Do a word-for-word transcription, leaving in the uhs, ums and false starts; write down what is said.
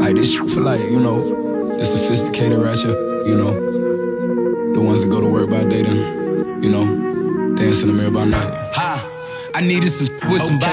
Like this shit for like, you know, the sophisticated ratchet, you know, the ones that go to work by day then, you know, dance in the mirror by night. Ha! I needed some with some